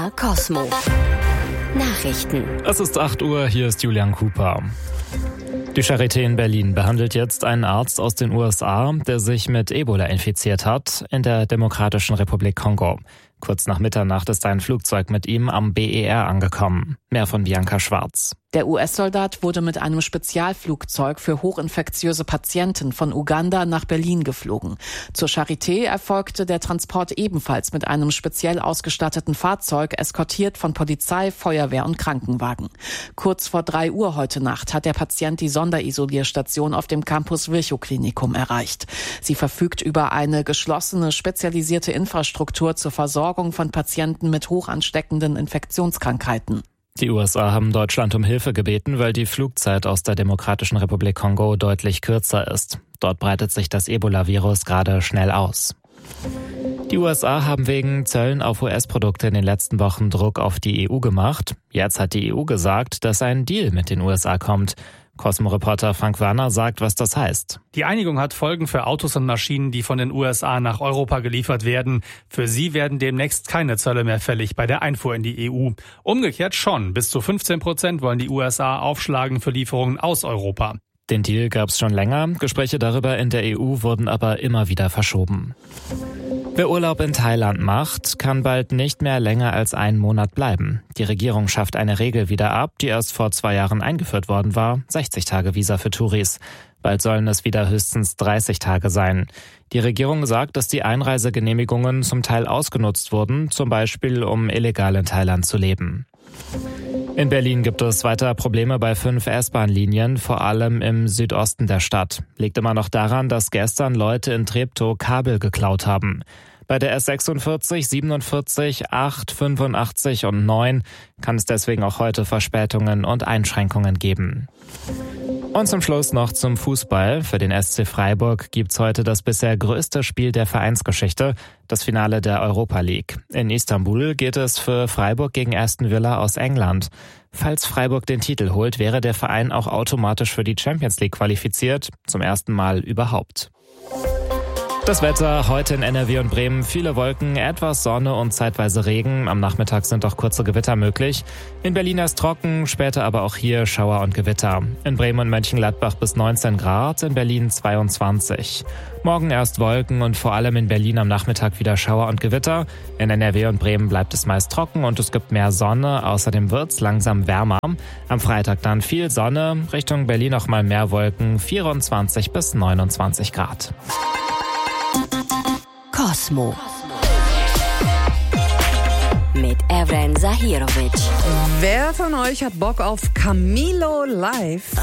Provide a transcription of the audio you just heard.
MDR Cosmo. Nachrichten. Es ist 8 Uhr, hier ist Julian Cooper. Die Charité in Berlin behandelt jetzt einen Arzt aus den USA, der sich mit Ebola infiziert hat, in der Demokratischen Republik Kongo. Kurz nach Mitternacht ist ein Flugzeug mit ihm am BER angekommen. Mehr von Bianca Schwarz. Der US-Soldat wurde mit einem Spezialflugzeug für hochinfektiöse Patienten von Uganda nach Berlin geflogen. Zur Charité erfolgte der Transport ebenfalls mit einem speziell ausgestatteten Fahrzeug, eskortiert von Polizei, Feuerwehr und Krankenwagen. Kurz vor 3 Uhr heute Nacht hat der Patient die Sonderisolierstation auf dem Campus Virchow-Klinikum erreicht. Sie verfügt über eine geschlossene, spezialisierte Infrastruktur zur Versorgung von Patienten mit hochansteckenden Infektionskrankheiten. Die USA haben Deutschland um Hilfe gebeten, weil die Flugzeit aus der Demokratischen Republik Kongo deutlich kürzer ist. Dort breitet sich das Ebola-Virus gerade schnell aus. Die USA haben wegen Zöllen auf US-Produkte in den letzten Wochen Druck auf die EU gemacht. Jetzt hat die EU gesagt, dass ein Deal mit den USA kommt. Cosmo-Reporter Frank Warner sagt, was das heißt. Die Einigung hat Folgen für Autos und Maschinen, die von den USA nach Europa geliefert werden. Für sie werden demnächst keine Zölle mehr fällig bei der Einfuhr in die EU. Umgekehrt schon. Bis zu 15% wollen die USA aufschlagen für Lieferungen aus Europa. Den Deal gab es schon länger. Gespräche darüber in der EU wurden aber immer wieder verschoben. Wer Urlaub in Thailand macht, kann bald nicht mehr länger als einen Monat bleiben. Die Regierung schafft eine Regel wieder ab, die erst vor 2 Jahren eingeführt worden war. 60 Tage Visa für Touris. Bald sollen es wieder höchstens 30 Tage sein. Die Regierung sagt, dass die Einreisegenehmigungen zum Teil ausgenutzt wurden, zum Beispiel um illegal in Thailand zu leben. In Berlin gibt es weiter Probleme bei 5 S-Bahn-Linien, vor allem im Südosten der Stadt. Liegt immer noch daran, dass gestern Leute in Treptow Kabel geklaut haben. Bei der S46, 47, 8, 85 und 9 kann es deswegen auch heute Verspätungen und Einschränkungen geben. Und zum Schluss noch zum Fußball. Für den SC Freiburg gibt's heute das bisher größte Spiel der Vereinsgeschichte, das Finale der Europa League. In Istanbul geht es für Freiburg gegen Aston Villa aus England. Falls Freiburg den Titel holt, wäre der Verein auch automatisch für die Champions League qualifiziert, zum ersten Mal überhaupt. Das Wetter heute in NRW und Bremen: viele Wolken, etwas Sonne und zeitweise Regen. Am Nachmittag sind auch kurze Gewitter möglich. In Berlin erst trocken, später aber auch hier Schauer und Gewitter. In Bremen und Mönchengladbach bis 19 Grad, in Berlin 22. Morgen erst Wolken und vor allem in Berlin am Nachmittag wieder Schauer und Gewitter. In NRW und Bremen bleibt es meist trocken und es gibt mehr Sonne. Außerdem wird's langsam wärmer. Am Freitag dann viel Sonne, Richtung Berlin noch mal mehr Wolken, 24 bis 29 Grad. Cosmo. Mit Evren Zahirovic. Wer von euch hat Bock auf Camilo live?